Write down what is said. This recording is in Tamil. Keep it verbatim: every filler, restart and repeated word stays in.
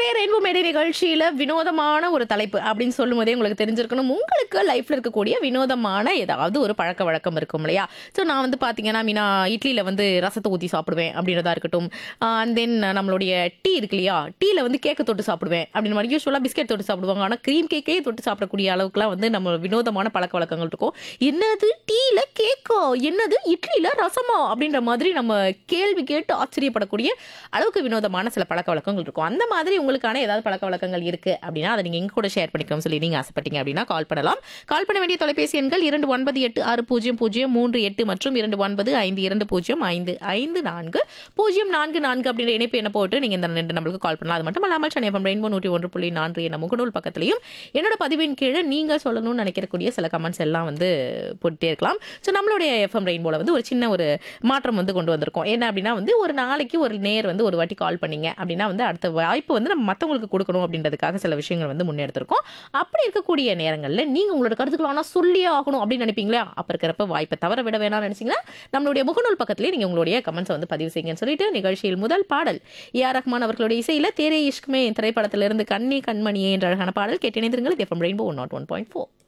நேர்களே, ரெயின்போ மேடை நிகழ்ச்சியில வினோதமான ஒரு தலைப்பு அப்படின்னு சொல்லும்போதே உங்களுக்கு தெரிஞ்சிருக்கணும். உங்களுக்கு லைஃப்ல இருக்கக்கூடிய வினோதமான ஏதாவது ஒரு பழக்கவழக்கம் இருக்கும் இல்லையா? ஸோ நான் வந்து பார்த்தீங்கன்னா, மீனா இட்லியில வந்து ரசத்த ஊத்தி சாப்பிடுவேன் அப்படின்றதா இருக்கட்டும். அ அண்ட் தென் நம்மளுடைய டீ இருக்கு இல்லையா? டீல வந்து கேக்க தொட்டு சாப்பிடுவேன் அப்படின்னு மாரி யூசுவலா பிஸ்கெட் தொட்டு சாப்பிடுவாங்க. ஆனா கிரீம் கேக்கே தொட்டு சாப்பிடக்கூடிய அளவுக்குலாம் வந்து நம்ம வினோதமான பழக்கவழக்கங்கள் இருக்கும். என்னது டீல கேக்கா? என்னது இட்லியில ரசமா? அப்படின்ற மாதிரி நம்ம கேள்வி கேட்டு ஆச்சரியப்படக்கூடிய அளவுக்கு வினோதமான சில பழக்கவழக்கங்கள் இருக்கும். அந்த மாதிரி உங்களுக்கான ஏதாவது பழக்கவழக்கங்கள் இருக்கு அப்படின்னா, அத நீங்க எங்க கூட ஷேர் பண்ணிக்கணும்னு சொல்லி நீங்க ஆசைப்பட்டீங்க அப்படின்னா கால் பண்ணலாம். கால் பண்ண வேண்டிய தொலைபேசி எண்கள் இரண்டு ஒன்பது எட்டு ஆறு பூஜ்ஜியம் பூஜ்ஜியம் மூன்று எட்டு மற்றும் இரண்டு ஒன்பது ஐந்து இரண்டு பூஜ்ஜியம் ஐந்து ஐந்து நான்கு பூஜ்ஜியம் நான்கு நான்கு அப்படின்ற இணைப்பு என்ன போட்டு நீங்க இந்த ரெண்டு நம்பருக்கு கால் பண்ணலாம். அது மட்டும் இல்லாமல் சென்னை எஃப்எம் ரெயின்போ நூற்றி ஒன்று புள்ளி நான்கு என்ற முகநூல் பக்கத்திலையும் என்னோட பதிவின் கீழே நீங்க சொல்லணும்னு நினைக்கக்கூடிய சில கமெண்ட்ஸ் எல்லாம் வந்து போட்டுட்டே இருக்கலாம். ஸோ நம்மளுடைய எஃப்எம் ரெயின்போல வந்து ஒரு சின்ன ஒரு மாற்றம் வந்து கொண்டு வந்திருக்கோம். என்ன அப்படின்னா வந்து ஒரு நாளைக்கு ஒரு நேர் வந்து ஒரு வாட்டி கால் பண்ணீங்க அப்படின்னா வந்து அடுத்த வாய்ப்பு வந்து நம்ம மற்றவங்களுக்கு கொடுக்கணும் அப்படின்றதுக்காக சில விஷயங்கள் வந்து முன்னெடுத்திருக்கோம். அப்படி இருக்கக்கூடிய நேரங்களில் நீங்க உங்களோட கருத்துக்கள் ஆனால் சொல்லியே ஆகணும் அப்படின்னு நினைப்பீங்களா? அப்ப இருக்கிறப்ப வாய்ப்பை தவற விட வேணாம்னு நினைச்சீங்கன்னா நம்மளுடைய முகநூல் பக்கத்திலேயே நீங்க உங்களுடைய கமெண்ட்ஸ் வந்து பதிவு செய்யுங்கன்னு சொல்லிட்டு நிகழ்ச்சியில் முதல் பாடல் ஏ ஆர் ரஹ்மான் அவர்களுடைய இசையில தேரே இஷ்குமே திரைப்படத்திலிருந்து கண்ணி கண்மணியே என்ற அழகான பாடல் கேட்டு இணைந்திருங்கள். FM rainbow one not one point four.